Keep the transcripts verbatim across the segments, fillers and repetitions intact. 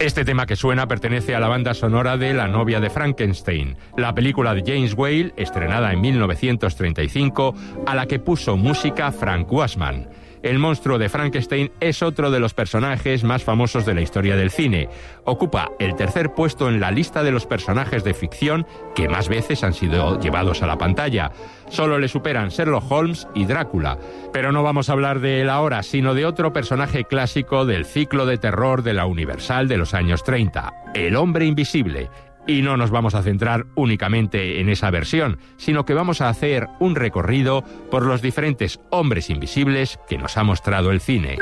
Este tema que suena pertenece a la banda sonora de La novia de Frankenstein, la película de James Whale, estrenada en mil novecientos treinta y cinco, a la que puso música Frank Wiseman. El monstruo de Frankenstein es otro de los personajes más famosos de la historia del cine. Ocupa el tercer puesto en la lista de los personajes de ficción que más veces han sido llevados a la pantalla. Solo le superan Sherlock Holmes y Drácula. Pero no vamos a hablar de él ahora, sino de otro personaje clásico del ciclo de terror de la Universal de los años treinta, el hombre invisible. Y no nos vamos a centrar únicamente en esa versión, sino que vamos a hacer un recorrido por los diferentes hombres invisibles que nos ha mostrado el cine.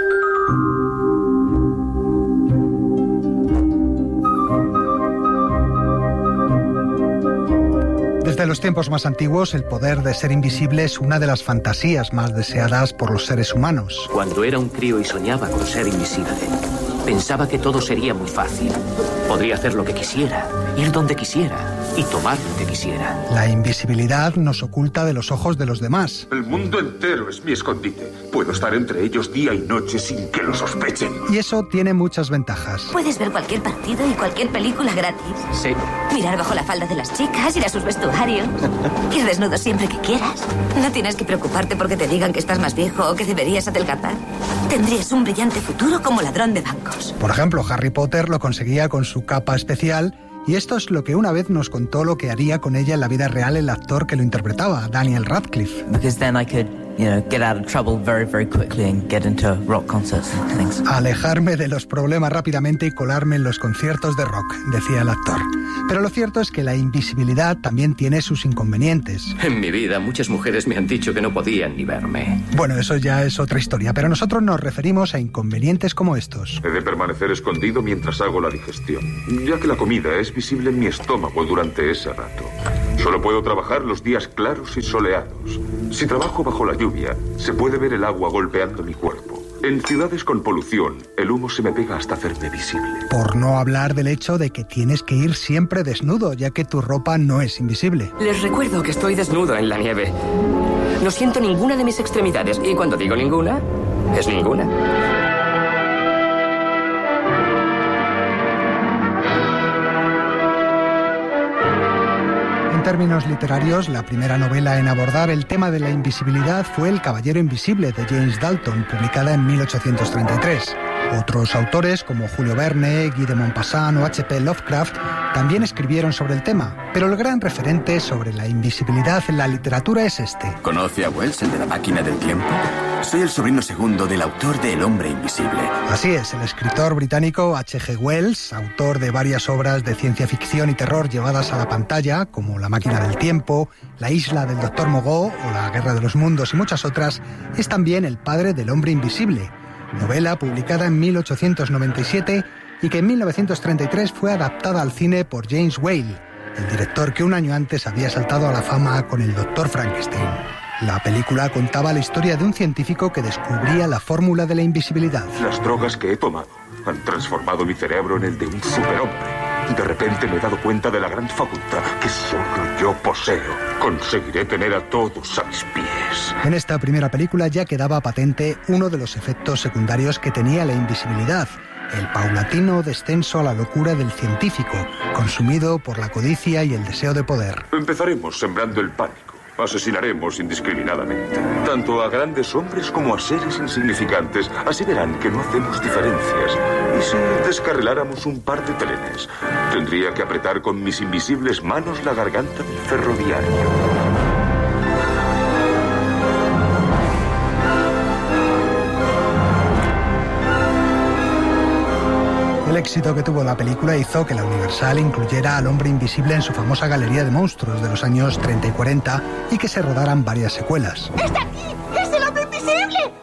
Desde los tiempos más antiguos, el poder de ser invisible es una de las fantasías más deseadas por los seres humanos. Cuando era un crío y soñaba con ser invisible, pensaba que todo sería muy fácil. Podría hacer lo que quisiera, ir donde quisiera y tomar lo que quisiera. La invisibilidad nos oculta de los ojos de los demás. El mundo entero es mi escondite. Puedo estar entre ellos día y noche sin que lo sospechen. Y eso tiene muchas ventajas. Puedes ver cualquier partido y cualquier película gratis. Sí. Mirar bajo la falda de las chicas, ir a sus vestuarios. Ir desnudo siempre que quieras. No tienes que preocuparte porque te digan que estás más viejo o que deberías adelgazar. Tendrías un brillante futuro como ladrón de bancos. Por ejemplo, Harry Potter lo conseguía con su capa especial, y esto es lo que una vez nos contó lo que haría con ella en la vida real el actor que lo interpretaba, Daniel Radcliffe. Because then I could, you know, get out of trouble very, very quickly and get into rock concerts and things. Alejarme de los problemas rápidamente y colarme en los conciertos de rock, decía el actor. Pero lo cierto es que la invisibilidad también tiene sus inconvenientes. En mi vida muchas mujeres me han dicho que no podían ni verme. Bueno, eso ya es otra historia, pero nosotros nos referimos a inconvenientes como estos. He de permanecer escondido mientras hago la digestión, ya que la comida es visible en mi estómago durante ese rato. Solo puedo trabajar los días claros y soleados. Si trabajo bajo la lluvia, se puede ver el agua golpeando mi cuerpo. En ciudades con polución, el humo se me pega hasta hacerme visible. Por no hablar del hecho de que tienes que ir siempre desnudo, ya que tu ropa no es invisible. Les recuerdo que estoy desnudo en la nieve. No siento ninguna de mis extremidades, y cuando digo ninguna, es ninguna. En términos literarios, la primera novela en abordar el tema de la invisibilidad fue El caballero invisible, de James Dalton, publicada en mil ochocientos treinta y tres. Otros autores, como Julio Verne, Guy de Maupassant o H P Lovecraft, también escribieron sobre el tema, pero el gran referente sobre la invisibilidad en la literatura es este. ¿Conoce a Wells, el de La máquina del tiempo? Soy el sobrino segundo del autor de El hombre invisible. Así es, el escritor británico H G Wells, autor de varias obras de ciencia ficción y terror llevadas a la pantalla, como La máquina del tiempo, La isla del doctor Moreau o La guerra de los mundos y muchas otras, es también el padre del hombre invisible, novela publicada en mil ochocientos noventa y siete y que en mil novecientos treinta y tres fue adaptada al cine por James Whale, el director que un año antes había saltado a la fama con El doctor Frankenstein. La película contaba la historia de un científico que descubría la fórmula de la invisibilidad. Las drogas que he tomado han transformado mi cerebro en el de un superhombre. De repente me he dado cuenta de la gran facultad que solo yo poseo. Conseguiré tener a todos a mis pies. En esta primera película ya quedaba patente uno de los efectos secundarios que tenía la invisibilidad: el paulatino descenso a la locura del científico, consumido por la codicia y el deseo de poder. Empezaremos sembrando el pánico. Asesinaremos indiscriminadamente, tanto a grandes hombres como a seres insignificantes. Así verán que no hacemos diferencias. ¿Y si descarriláramos un par de trenes? Tendría que apretar con mis invisibles manos la garganta del ferroviario. El éxito que tuvo la película hizo que la Universal incluyera al hombre invisible en su famosa galería de monstruos de los años treinta y cuarenta y que se rodaran varias secuelas. ¡Está aquí! ¡Es el hombre invisible!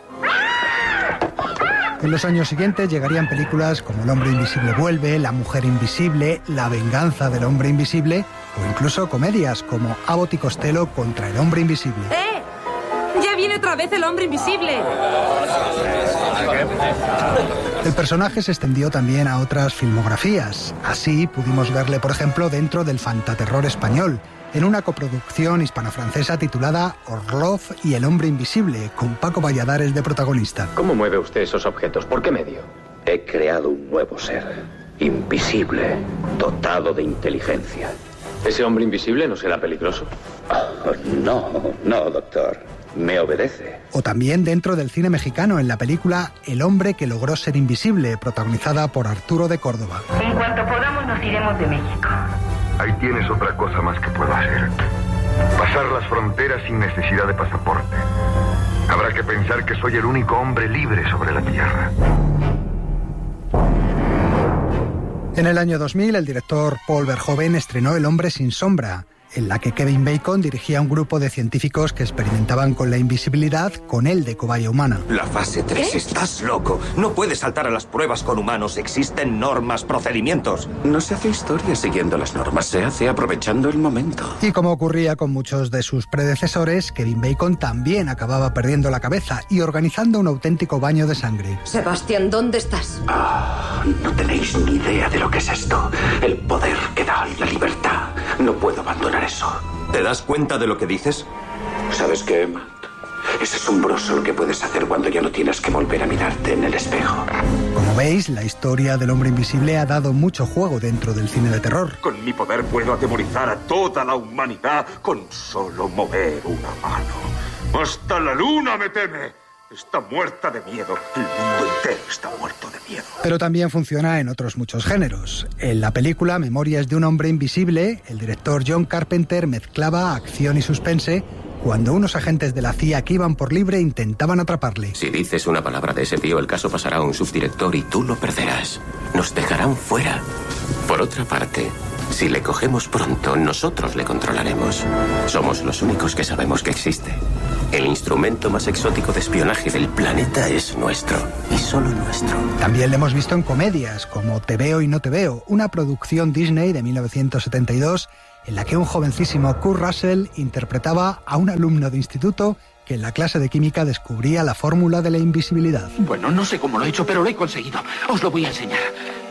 En los años siguientes llegarían películas como El hombre invisible vuelve, La mujer invisible, La venganza del hombre invisible o incluso comedias como Abbott y Costello contra el hombre invisible. ¡Eh! ¡Ya viene otra vez el hombre invisible! El personaje se extendió también a otras filmografías. Así pudimos verle, por ejemplo, dentro del fantaterror español, en una coproducción hispano-francesa titulada Orlov y el hombre invisible, con Paco Valladares de protagonista. ¿Cómo mueve usted esos objetos? ¿Por qué medio? He creado un nuevo ser. invisible, dotado de inteligencia. ¿Ese hombre invisible no será peligroso? Oh, no, no, doctor. Me obedece. O también dentro del cine mexicano, en la película El hombre que logró ser invisible, protagonizada por Arturo de Córdoba. En cuanto podamos nos iremos de México. Ahí tienes otra cosa más que puedo hacer. Pasar las fronteras sin necesidad de pasaporte. Habrá que pensar que soy el único hombre libre sobre la Tierra. En el año dos mil, el director Paul Verhoeven estrenó El hombre sin sombra, en la que Kevin Bacon dirigía a un grupo de científicos que experimentaban con la invisibilidad con él de cobaya humana. La fase tres. ¿Qué? Estás loco. No puedes saltar a las pruebas con humanos. Existen normas, procedimientos. No se hace historia siguiendo las normas, se hace aprovechando el momento. Y como ocurría con muchos de sus predecesores, Kevin Bacon también acababa perdiendo la cabeza y organizando un auténtico baño de sangre. Sebastián, ¿dónde estás? Ah, no tenéis ni idea de lo que es esto. El poder que da la libertad. No puedo abandonar eso. ¿Te das cuenta de lo que dices? ¿Sabes qué, Matt? Es asombroso lo que puedes hacer cuando ya no tienes que volver a mirarte en el espejo. Como veis, la historia del hombre invisible ha dado mucho juego dentro del cine de terror. Con mi poder puedo atemorizar a toda la humanidad con solo mover una mano. ¡Hasta la luna me teme! Está muerta de miedo. El mundo entero está muerto de miedo. Pero también funciona en otros muchos géneros. En la película Memorias de un hombre invisible, el director John Carpenter mezclaba acción y suspense cuando unos agentes de la C I A que iban por libre intentaban atraparle. Si dices una palabra de ese tío, el caso pasará a un subdirector y tú lo perderás. Nos dejarán fuera. Por otra parte, si le cogemos pronto, nosotros le controlaremos. Somos los únicos que sabemos que existe. El instrumento más exótico de espionaje del planeta es nuestro, y solo nuestro. También lo hemos visto en comedias, como Te veo y no te veo, una producción Disney de mil novecientos setenta y dos, en la que un jovencísimo Kurt Russell interpretaba a un alumno de instituto que en la clase de química descubría la fórmula de la invisibilidad. Bueno, no sé cómo lo he hecho, pero lo he conseguido. Os lo voy a enseñar.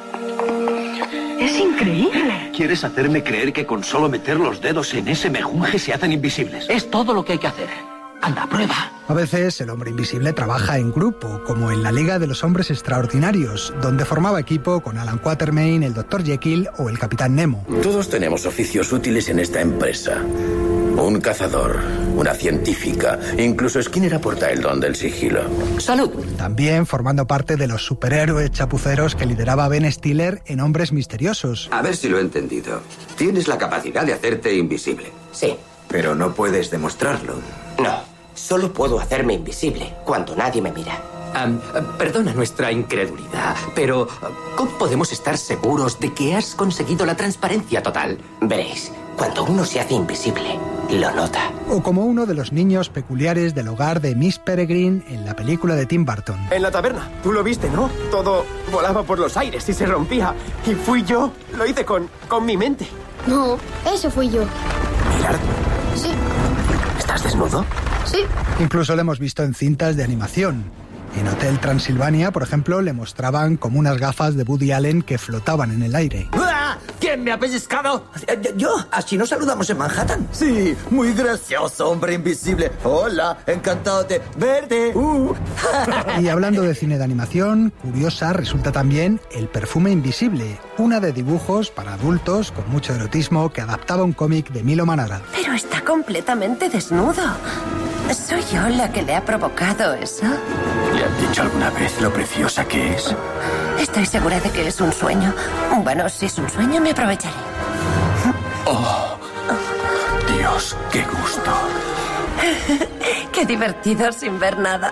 Es increíble. ¿Quieres hacerme creer que con solo meter los dedos en ese mejunje se hacen invisibles? Es todo lo que hay que hacer. Anda, prueba. A veces el hombre invisible trabaja en grupo, como en la Liga de los Hombres Extraordinarios, donde formaba equipo con Alan Quatermain, el doctor Jekyll o el Capitán Nemo. Todos tenemos oficios útiles en esta empresa. Un cazador, una científica, incluso Skinner aporta el don del sigilo. ¡Salud! También formando parte de los superhéroes chapuceros que lideraba Ben Stiller en Hombres Misteriosos. A ver si lo he entendido. Tienes la capacidad de hacerte invisible. Sí. Pero no puedes demostrarlo. No, solo puedo hacerme invisible cuando nadie me mira. Um, perdona nuestra incredulidad, pero ¿cómo podemos estar seguros de que has conseguido la transparencia total? Veréis, cuando uno se hace invisible, lo nota. O como uno de los niños peculiares del hogar de Miss Peregrine en la película de Tim Burton. En la taberna, tú lo viste, ¿no? Todo volaba por los aires y se rompía. Y fui yo, lo hice con, con mi mente. No, eso fui yo. ¿Mirar? Sí. ¿Estás desnudo? Sí. Incluso lo hemos visto en cintas de animación. En Hotel Transilvania, por ejemplo, le mostraban como unas gafas de Woody Allen que flotaban en el aire. ¿Quién me ha pellizcado? Yo, así nos saludamos en Manhattan. Sí, muy gracioso, hombre invisible. Hola, encantado de verte. Uh. Y hablando de cine de animación, curiosa resulta también El perfume invisible, una de dibujos para adultos con mucho erotismo que adaptaba un cómic de Milo Manara. Pero está completamente desnudo. ¿Soy yo la que le ha provocado eso? ¿Le han dicho alguna vez lo preciosa que es? Estoy segura de que es un sueño. Bueno, si es un sueño, me aprovecharé. Oh, Dios, qué gusto. Qué divertido sin ver nada.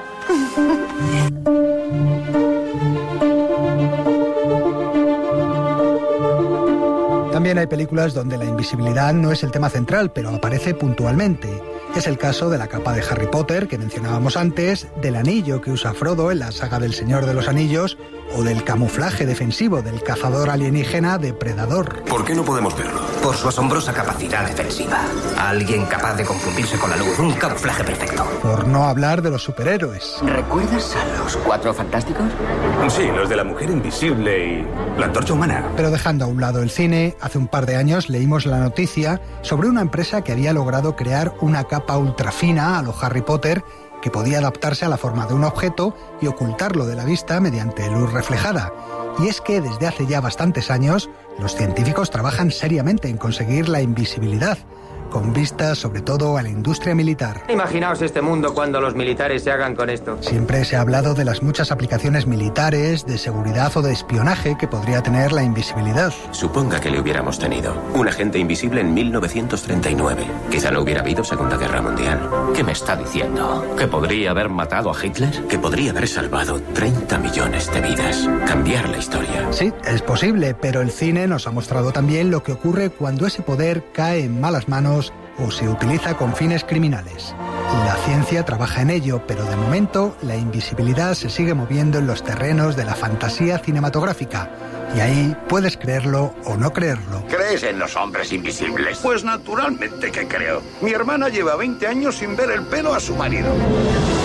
También hay películas donde la invisibilidad no es el tema central, pero aparece puntualmente. Es el caso de la capa de Harry Potter, que mencionábamos antes, del anillo que usa Frodo en la saga del Señor de los Anillos, o del camuflaje defensivo del cazador alienígena Depredador. ¿Por qué no podemos verlo? Por su asombrosa capacidad defensiva. Alguien capaz de confundirse con la luz. Un camuflaje perfecto. Por no hablar de los superhéroes. ¿Recuerdas a los Cuatro Fantásticos? Sí, los de la mujer invisible y la antorcha humana. Pero dejando a un lado el cine, hace un par de años leímos la noticia sobre una empresa que había logrado crear una capa ultrafina a lo Harry Potter que podía adaptarse a la forma de un objeto y ocultarlo de la vista mediante luz reflejada. Y es que desde hace ya bastantes años, los científicos trabajan seriamente en conseguir la invisibilidad, con vistas sobre todo a la industria militar. Imaginaos este mundo cuando los militares se hagan con esto. Siempre se ha hablado de las muchas aplicaciones militares, de seguridad o de espionaje que podría tener la invisibilidad. Suponga que le hubiéramos tenido un agente invisible en mil novecientos treinta y nueve. Quizá no hubiera habido Segunda Guerra Mundial. ¿Qué me está diciendo? ¿Que podría haber matado a Hitler? Que podría haber salvado treinta millones de vidas. Cambiar la historia. Sí, es posible, pero el cine nos ha mostrado también lo que ocurre cuando ese poder cae en malas manos o se utiliza con fines criminales. La ciencia trabaja en ello, pero de momento la invisibilidad se sigue moviendo en los terrenos de la fantasía cinematográfica. Y ahí puedes creerlo o no creerlo. ¿Crees en los hombres invisibles? Pues naturalmente que creo. Mi hermana lleva veinte años sin ver el pelo a su marido.